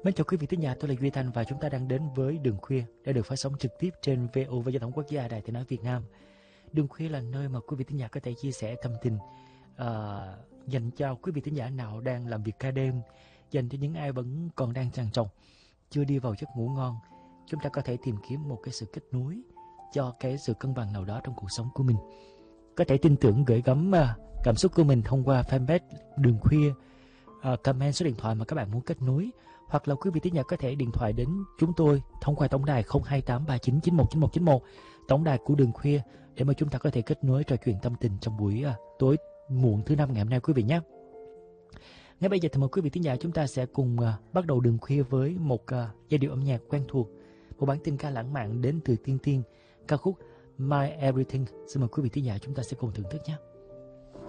Mến chào quý vị thính giả, tôi là Duy Thanh và chúng ta đang đến với Đường Khuya đã được phát sóng trực tiếp trên VOV Giao thông Quốc gia Đài Tiếng nói Việt Nam. Đường Khuya là nơi mà quý vị thính giả có thể chia sẻ tâm tình dành cho quý vị thính giả nào đang làm việc ca đêm, dành cho những ai vẫn còn đang trằn trọc, chưa đi vào giấc ngủ ngon. Chúng ta có thể tìm kiếm một cái sự kết nối cho cái sự cân bằng nào đó trong cuộc sống của mình. Có thể tin tưởng gửi gắm cảm xúc của mình thông qua fanpage Đường Khuya, comment số điện thoại mà các bạn muốn kết nối, hoặc là quý vị thính giả có thể điện thoại đến chúng tôi thông qua tổng đài 02839919191, tổng đài của Đường Khuya, để mà chúng ta có thể kết nối trò chuyện tâm tình trong buổi tối muộn thứ năm ngày hôm nay quý vị nhé. Ngay bây giờ thì mời quý vị thính giả chúng ta sẽ cùng bắt đầu Đường Khuya với một giai điệu âm nhạc quen thuộc, một bản tình ca lãng mạn đến từ Tiên Tiên, ca khúc My Everything. Xin mời quý vị thính giả chúng ta sẽ cùng thưởng thức nhé.